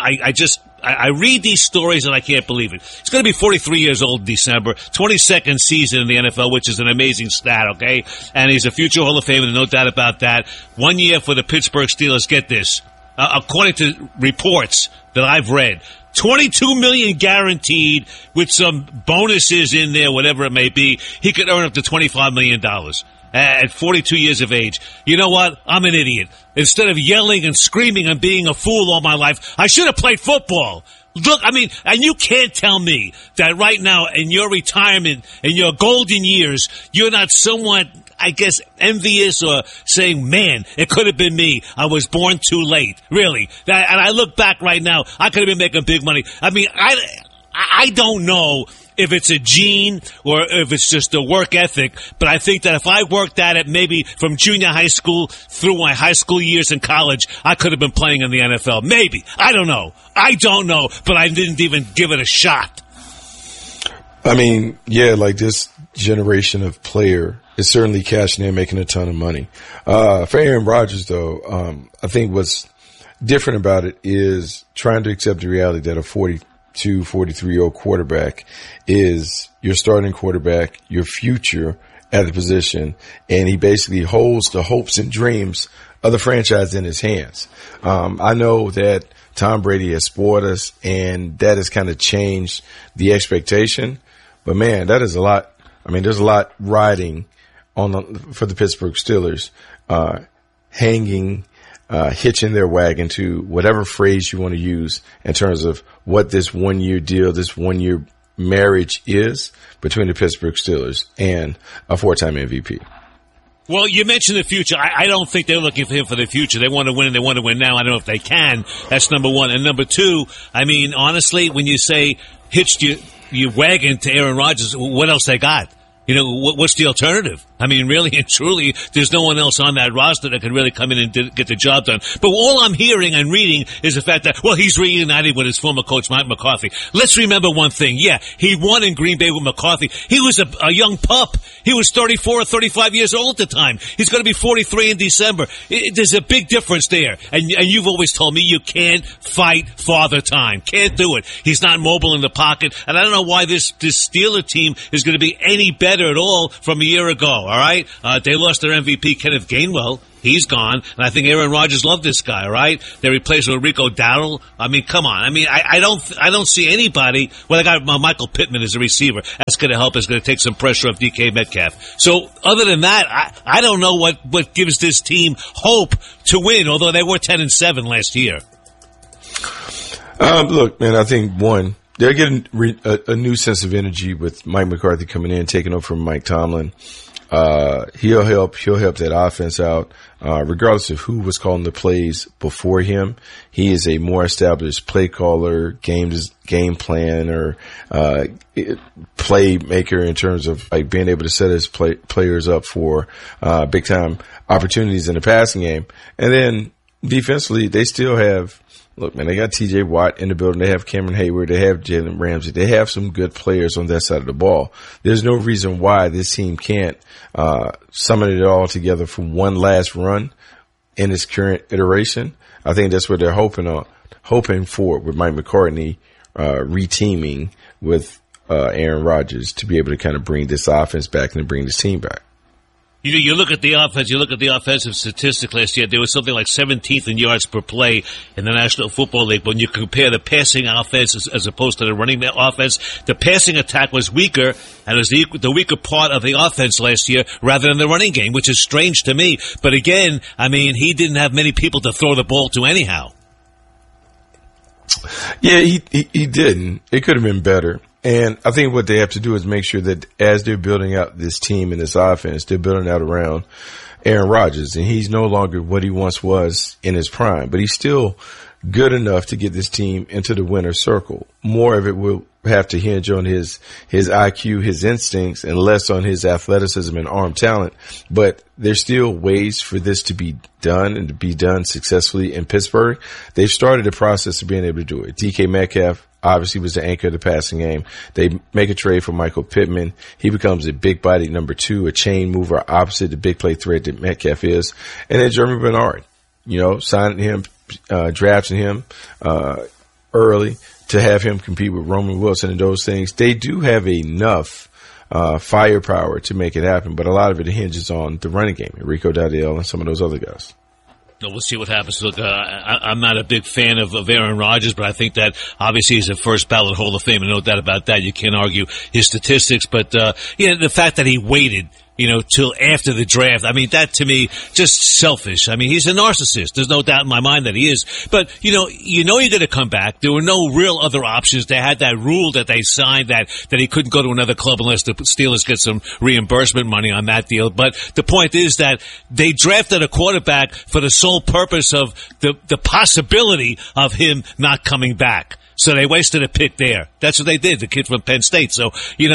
I read these stories and I can't believe it. He's going to be 43 years old in December, 22nd season in the NFL, which is an amazing stat, okay? And he's a future Hall of Famer, no doubt about that. 1 year for the Pittsburgh Steelers. Get this. According to reports that I've read, $22 million guaranteed with some bonuses in there, whatever it may be. He could earn up to $25 million. At 42 years of age. You know what? I'm an idiot. Instead of yelling and screaming and being a fool all my life, I should have played football. Look, I mean, and you can't tell me that right now in your retirement, in your golden years, you're not somewhat, I guess, envious or saying, man, it could have been me. I was born too late. Really. And I look back right now, I could have been making big money. I mean, I don't know if it's a gene or if it's just a work ethic, but I think that if I worked at it maybe from junior high school through my high school years in college, I could have been playing in the NFL. Maybe. I don't know, but I didn't even give it a shot. I mean, yeah, like this generation of player is certainly cashing in, making a ton of money. For Aaron Rodgers, though, I think what's different about it is trying to accept the reality that a 43-year-old quarterback is your starting quarterback, your future at the position, and he basically holds the hopes and dreams of the franchise in his hands. I know that Tom Brady has spoiled us, and that has kind of changed the expectation. But, man, that is a lot. I mean, there's a lot riding for the Pittsburgh Steelers, hitching their wagon to whatever phrase you want to use in terms of what this 1 year deal, this 1 year marriage is between the Pittsburgh Steelers and a 4-time MVP. Well, you mentioned the future. I don't think they're looking for him for the future. They want to win and they want to win now. I don't know if they can. That's number one. And number two, I mean, honestly, when you say hitched your wagon to Aaron Rodgers, what else they got? You know, what's the alternative? I mean, really and truly, there's no one else on that roster that can really come in and get the job done. But all I'm hearing and reading is the fact that, well, he's reunited with his former coach, Mike McCarthy. Let's remember one thing. Yeah, he won in Green Bay with McCarthy. He was a young pup. He was 34 or 35 years old at the time. He's going to be 43 in December. There's a big difference there. And you've always told me you can't fight Father Time. Can't do it. He's not mobile in the pocket. And I don't know why this Steeler team is going to be any better at all from a year ago. All right? They lost their MVP, Kenneth Gainwell. He's gone. And I think Aaron Rodgers loved this guy, all right? They replaced with Rico Dowdle. I mean, come on. I mean, I don't see anybody. Well, they got Michael Pittman as a receiver. That's going to help. It's going to take some pressure off DK Metcalf. So other than that, I don't know what gives this team hope to win, although they were 10-7 last year. Look, man, I think one, they're getting a new sense of energy with Mike McCarthy coming in, taking over from Mike Tomlin. He'll help that offense out, regardless of who was calling the plays before him. He is a more established play caller, game planner, playmaker in terms of like being able to set his players up for, big time opportunities in the passing game. And then defensively, they still have, look, man, they got TJ Watt in the building. They have Cameron Hayward. They have Jalen Ramsey. They have some good players on that side of the ball. There's no reason why this team can't summon it all together for one last run in its current iteration. I think that's what they're hoping for with Mike McCarthy reteaming with Aaron Rodgers to be able to kind of bring this offense back and bring this team back. You look at the offense, you look at the offensive statistics last year, there was something like 17th in yards per play in the National Football League. When you compare the passing offense as opposed to the running offense, the passing attack was weaker, and it was the weaker part of the offense last year rather than the running game, which is strange to me. But again, I mean, he didn't have many people to throw the ball to anyhow. Yeah, he didn't. It could have been better. And I think what they have to do is make sure that as they're building out this team and this offense, they're building out around Aaron Rodgers. And he's no longer what he once was in his prime, but he's still good enough to get this team into the winner's circle. More of it will have to hinge on his IQ, his instincts, and less on his athleticism and arm talent. But there's still ways for this to be done and to be done successfully in Pittsburgh. They've started the process of being able to do it. DK Metcalf obviously was the anchor of the passing game. They make a trade for Michael Pittman. He becomes a big-bodied number two, a chain mover opposite the big play threat that Metcalf is. And then Jeremy Bernard, signing him, drafting him early to have him compete with Roman Wilson and those things. They do have enough firepower to make it happen, but a lot of it hinges on the running game, Rico Dowdle and some of those other guys. We'll see what happens. Look, I'm not a big fan of Aaron Rodgers, but I think that obviously he's a first ballot Hall of Fame, and no doubt about that. You can't argue his statistics, but the fact that he waited till after the draft. I mean, that to me, just selfish. I mean, he's a narcissist. There's no doubt in my mind that he is. But, you're going to come back. There were no real other options. They had that rule that they signed that he couldn't go to another club unless the Steelers get some reimbursement money on that deal. But the point is that they drafted a quarterback for the sole purpose of the possibility of him not coming back. So they wasted a pick there. That's what they did. The kid from Penn State. So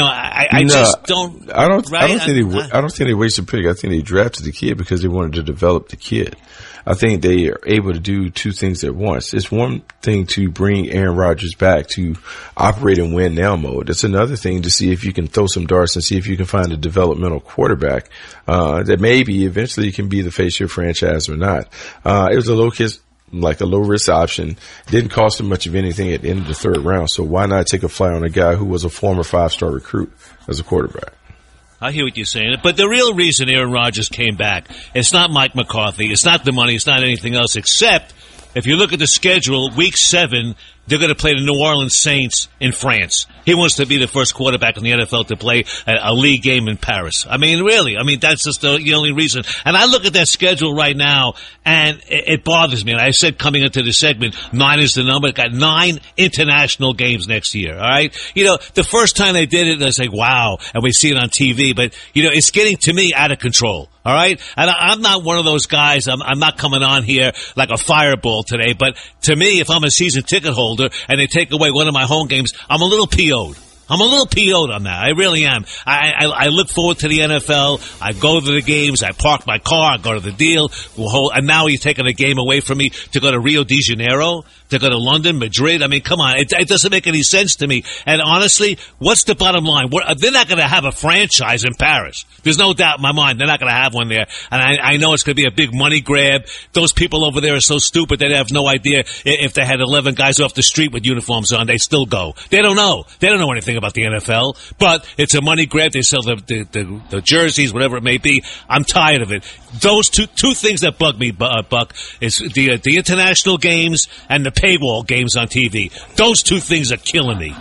I just don't. I don't think they wasted a pick. I think they drafted the kid because they wanted to develop the kid. I think they are able to do two things at once. It's one thing to bring Aaron Rodgers back to operate in win now mode. It's another thing to see if you can throw some darts and see if you can find a developmental quarterback that maybe eventually can be the face of your franchise or not. It was a low risk option. Didn't cost him much of anything at the end of the third round. So why not take a flyer on a guy who was a former 5-star recruit as a quarterback? I hear what you're saying. But the real reason Aaron Rodgers came back, it's not Mike McCarthy. It's not the money. It's not anything else, except if you look at the schedule, week 7, they're going to play the New Orleans Saints in France. He wants to be the first quarterback in the NFL to play a league game in Paris. I mean, really. I mean, that's just the only reason. And I look at that schedule right now, and it bothers me. And I said coming into the segment, 9 is the number. It got 9 international games next year, all right? The first time they did it, I was like, wow, and we see it on TV. But, it's getting, to me, out of control. All right? And I'm not one of those guys. I'm not coming on here like a fireball today. But to me, if I'm a season ticket holder and they take away one of my home games, I'm a little PO'd. I'm a little PO'd on that. I really am. I look forward to the NFL. I go to the games. I park my car. I go to the deal. And now you're taking a game away from me to go to Rio de Janeiro, to go to London, Madrid. I mean, come on. It doesn't make any sense to me. And honestly, what's the bottom line? They're not going to have a franchise in Paris. There's no doubt in my mind they're not going to have one there. And I know it's going to be a big money grab. Those people over there are so stupid they have no idea if they had 11 guys off the street with uniforms on, they still go. They don't know. They don't know anything about the NFL. But it's a money grab. They sell the jerseys, whatever it may be. I'm tired of it. Those two things that bug me, Buck, is the international games and the paywall games on TV. Those two things are killing me.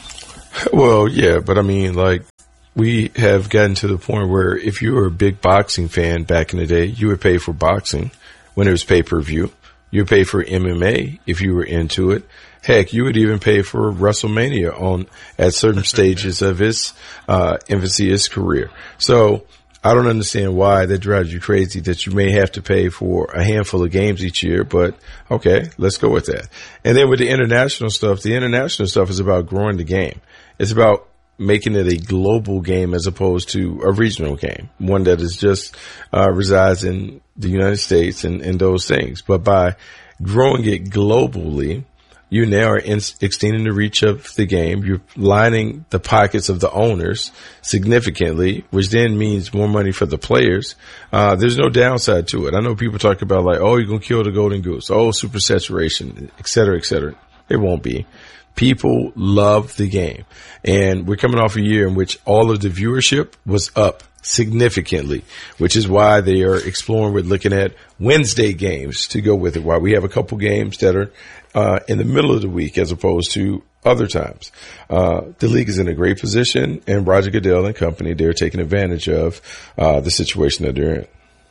Well, yeah, but I mean, like, we have gotten to the point where if you were a big boxing fan back in the day, you would pay for boxing when it was pay-per-view. You would pay for MMA if you were into it. Heck, you would even pay for WrestleMania at certain stages of his infancy, his career. So I don't understand why that drives you crazy that you may have to pay for a handful of games each year, but okay, let's go with that. And then with the international stuff is about growing the game. It's about making it a global game as opposed to a regional game, one that is just resides in the United States and those things. But by growing it globally, you now are extending the reach of the game. You're lining the pockets of the owners significantly, which then means more money for the players. There's no downside to it. I know people talk about like, oh, you're going to kill the golden goose. Oh, super saturation, et cetera, et cetera. It won't be. People love the game. And we're coming off a year in which all of the viewership was up significantly, which is why they are exploring with looking at Wednesday games to go with it, why we have a couple games that are in the middle of the week as opposed to other times. The league is in a great position, and Roger Goodell and company, they're taking advantage of the situation that they're in.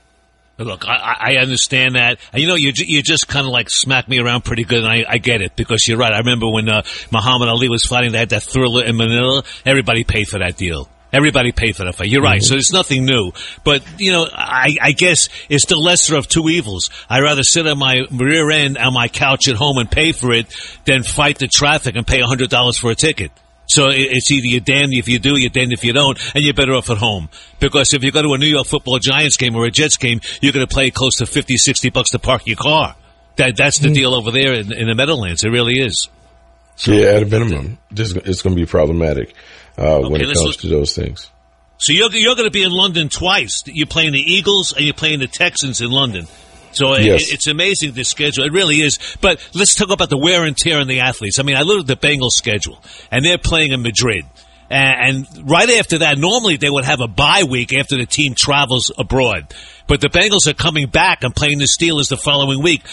Look, I understand that. And, you know, you just kind of like smack me around pretty good, and I get it, because you're right. I remember when Muhammad Ali was fighting, they had that Thriller in Manila. Everybody paid for that deal. Everybody paid for that fight. You're right. So it's nothing new. But, you know, I guess it's the lesser of two evils. I'd rather sit on my rear end on my couch at home and pay for it than fight the traffic and pay $100 for a ticket. So it's either you're damned if you do, you're damned if you don't, and you're better off at home. Because if you go to a New York Football Giants game or a Jets game, you're going to pay close to $50, $60 to park your car. That's the deal over there in the Meadowlands. It really is. So, yeah, at a minimum, it's going to be problematic when it comes to those things. So you're going to be in London twice. You're playing the Eagles and you're playing the Texans in London. So yes. It's amazing, this schedule. It really is. But let's talk about the wear and tear on the athletes. I mean, I looked at the Bengals schedule, and they're playing in Madrid. And right after that, normally they would have a bye week after the team travels abroad. But the Bengals are coming back and playing the Steelers the following week.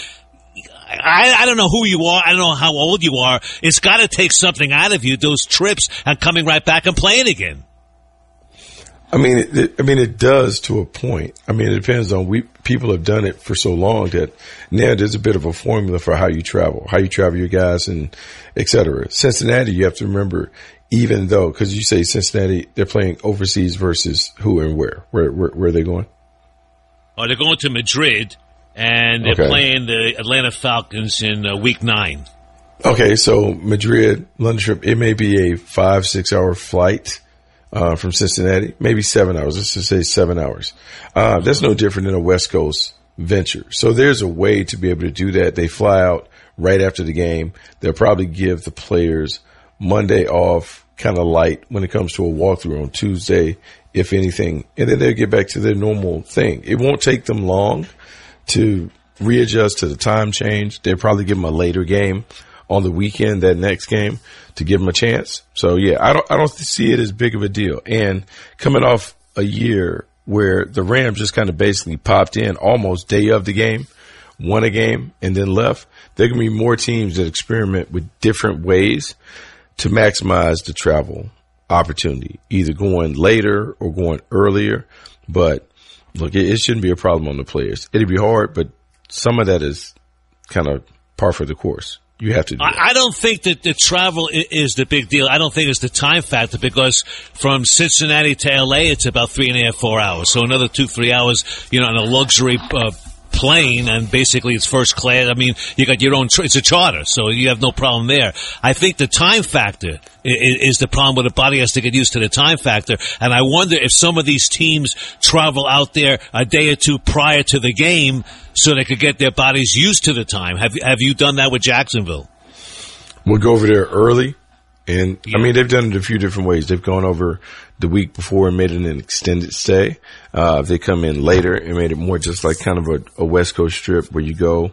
I don't know who you are. I don't know how old you are. It's got to take something out of you, those trips, and coming right back and playing again. I mean, it does to a point. I mean, it depends on people have done it for so long that now there's a bit of a formula for how you travel your guys, and et cetera. Cincinnati, you have to remember, even though, because you say Cincinnati, they're playing overseas versus who and where? Where are they going? Oh, they're going to Madrid, and they're playing the Atlanta Falcons in week 9. Okay, so Madrid, London trip, it may be a 5-6 hour flight. From Cincinnati, maybe 7 hours. Let's just say 7 hours. That's no different than a West Coast venture. So there's a way to be able to do that. They fly out right after the game. They'll probably give the players Monday off, kind of light when it comes to a walkthrough on Tuesday, if anything. And then they'll get back to their normal thing. It won't take them long to readjust to the time change. They'll probably give them a later game on the weekend, that next game, to give them a chance. So yeah, I don't see it as big of a deal. And coming off a year where the Rams just kind of basically popped in almost day of the game, won a game, and then left, there are going to be more teams that experiment with different ways to maximize the travel opportunity, either going later or going earlier. But look, it shouldn't be a problem on the players. It'd be hard, but some of that is kind of par for the course. You have to do that. I don't think that the travel is the big deal. I don't think it's the time factor, because from Cincinnati to LA, it's about 3.5, 4 hours. So another 2-3 hours, you know, in a luxury plane, and basically it's first class. I mean, you got your own. It's a charter, so you have no problem there. I think the time factor is the problem where the body has to get used to the time factor. And I wonder if some of these teams travel out there a day or two prior to the game so they could get their bodies used to the time. Have you done that with Jacksonville? We'll go over there early. And, I mean, they've done it a few different ways. They've gone over the week before and made it an extended stay. They come in later and made it more just like kind of a West Coast trip where you go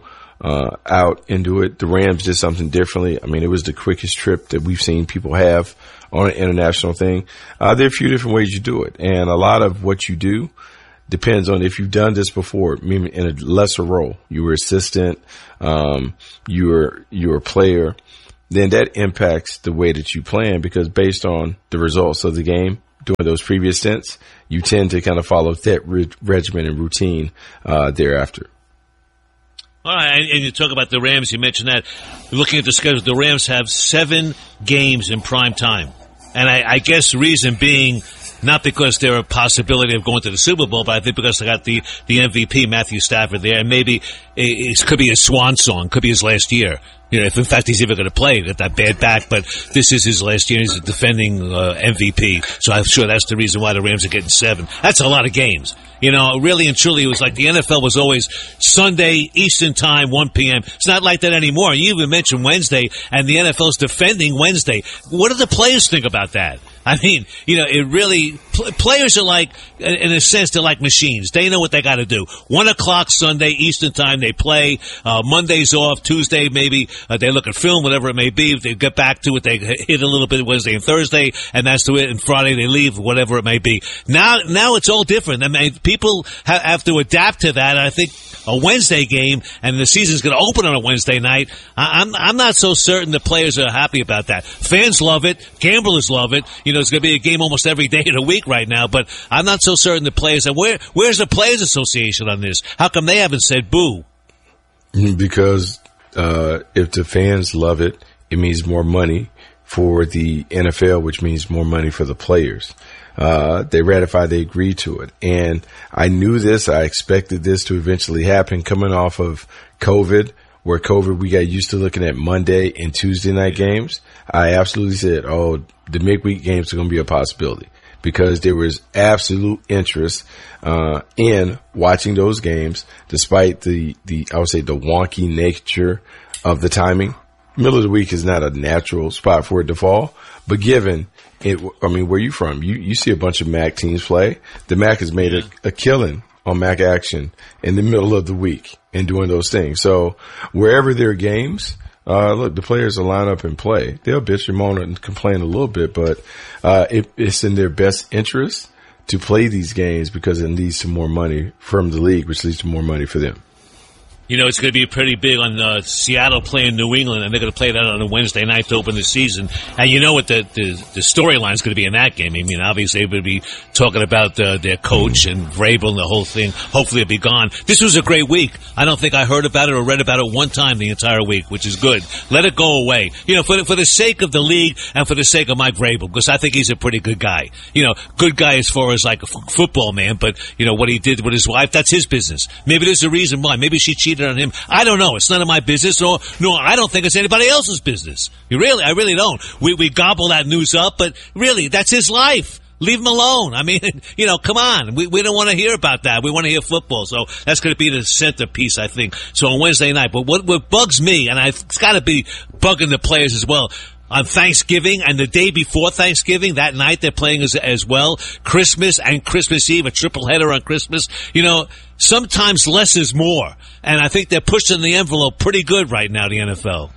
out and do it. The Rams did something differently. I mean, it was the quickest trip that we've seen people have on an international thing. There are a few different ways you do it. And a lot of what you do depends on if you've done this before, maybe in a lesser role. You were assistant, you were a player. Then that impacts the way that you plan, because based on the results of the game during those previous stints, you tend to kind of follow that regimen and routine thereafter. All right, and you talk about the Rams, you mentioned that. Looking at the schedule, the Rams have 7 games in prime time. And I guess the reason being, not because they're a possibility of going to the Super Bowl, but I think because they got the MVP, Matthew Stafford, there, and maybe it could be his swan song, could be his last year. You know, if in fact he's even going to play, got that bad back, but this is his last year. He's a defending MVP, so I'm sure that's the reason why the Rams are getting 7. That's a lot of games. You know, really and truly, it was like the NFL was always Sunday, Eastern Time, 1 p.m. It's not like that anymore. You even mentioned Wednesday, and the NFL's defending Wednesday. What do the players think about that? I mean, you know, it really, players are like, in a sense, they're like machines. They know what they got to do. 1 o'clock Sunday, Eastern Time, they play. Monday's off. Tuesday, maybe, they look at film, whatever it may be. If they get back to it, they hit a little bit Wednesday and Thursday, and that's it. And Friday, they leave, whatever it may be. Now it's all different. I mean, people have to adapt to that. I think a Wednesday game, and the season's going to open on a Wednesday night. I'm not so certain the players are happy about that. Fans love it. Gamblers love it. You know, it's going to be a game almost every day of the week right now, but I'm not so certain the players. And where's the Players Association on this? How come they haven't said boo? Because if the fans love it, it means more money for the NFL, which means more money for the players. They ratified, they agreed to it. And I knew this, I expected this to eventually happen coming off of COVID, where we got used to looking at Monday and Tuesday night games. I absolutely said, the midweek games are going to be a possibility, because there was absolute interest in watching those games, despite the I would say the wonky nature of the timing. Middle of the week is not a natural spot for it to fall, but given it, I mean, where you from? You see a bunch of MAC teams play. The MAC has made a killing on MAC action in the middle of the week and doing those things. So wherever there are games, look, the players will line up and play. They'll bitch and moan and complain a little bit, but it's in their best interest to play these games, because it leads to more money from the league, which leads to more money for them. You know, it's going to be pretty big on Seattle playing New England, and they're going to play that on a Wednesday night to open the season. And you know what the storyline is going to be in that game. I mean, obviously, they're going to be talking about their coach and Vrabel and the whole thing. Hopefully, it'll be gone. This was a great week. I don't think I heard about it or read about it one time the entire week, which is good. Let it go away. You know, for the sake of the league and for the sake of Mike Vrabel, because I think he's a pretty good guy. You know, good guy as far as like a football man, but, you know, what he did with his wife, that's his business. Maybe there's a reason why. Maybe she cheated on him. I don't know. It's none of my business, or no, I don't think it's anybody else's business. I really don't. We gobble that news up, but really, that's his life. Leave him alone. I mean, you know, come on. We don't want to hear about that. We want to hear football. So that's going to be the centerpiece, I think. So on Wednesday night. But what bugs me, and it's got to be bugging the players as well, on Thanksgiving and the day before Thanksgiving, that night they're playing as well. Christmas and Christmas Eve, a triple header on Christmas. You know, sometimes less is more. And I think they're pushing the envelope pretty good right now, the NFL.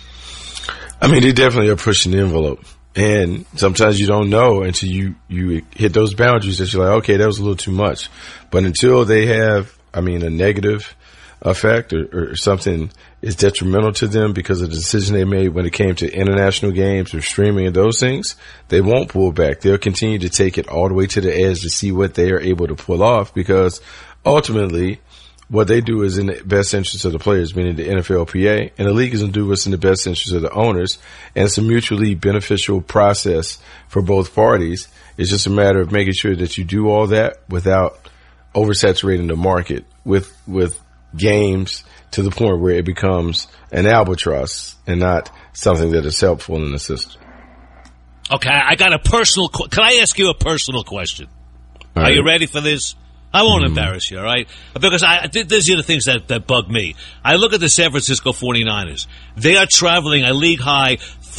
I mean, they definitely are pushing the envelope. And sometimes you don't know until you hit those boundaries that you're like, okay, that was a little too much. But until they have, I mean, a negative effect or something is detrimental to them because of the decision they made when it came to international games or streaming and those things, they won't pull back. They'll continue to take it all the way to the edge to see what they are able to pull off, because ultimately what they do is in the best interest of the players, meaning the NFLPA, and the league is going to do what's in the best interest of the owners, and it's a mutually beneficial process for both parties. It's just a matter of making sure that you do all that without oversaturating the market with games to the point where it becomes an albatross and not something that is helpful in the system. Okay, I got a personal. Can I ask you a personal question? All Are you right. ready for this? I won't embarrass you, all right? Because these are the things that bug me. I look at the San Francisco 49ers. They are traveling a league-high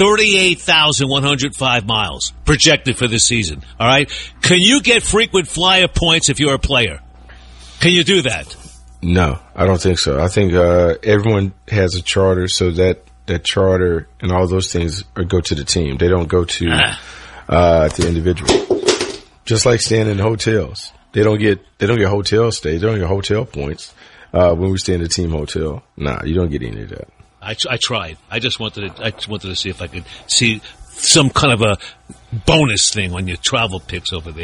38,105 miles projected for this season, all right? Can you get frequent flyer points if you're a player? Can you do that? No, I don't think so. I think everyone has a charter, so that charter and all those things go to the team. They don't go to the individual. Just like staying in hotels. They don't get hotel stays. They don't get hotel points when we stay in the team hotel. Nah, you don't get any of that. I tried. I just wanted to see if I could see some kind of a bonus thing on your travel picks over there.